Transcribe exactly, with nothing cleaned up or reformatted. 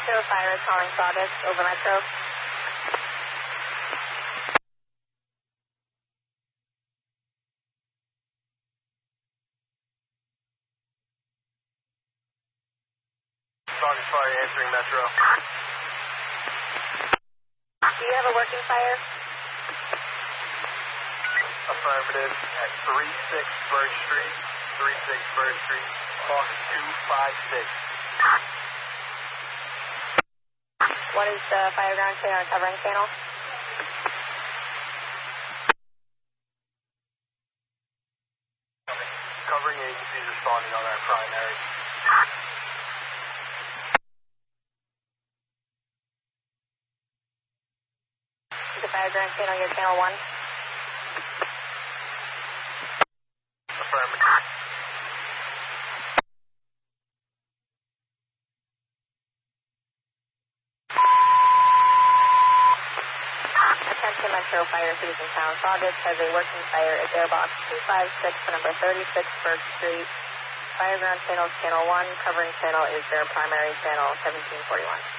Metro Fire is calling Sawdust over Metro. Sawdust Fire answering Metro. Do you have a working fire? Affirmative at three six Birch Street, three six Birch Street, Hawk two five six. What is the fire ground trailer and covering channel? Covering agencies responding on our primary. The fire ground channel, your channel one. Affirmative. Attention Metro Fire Citizen Town. Sawdust has a working fire at airbox two five six for number thirty-six Birch Street. Fire ground channel is channel one. Covering channel is their primary channel seventeen forty-one.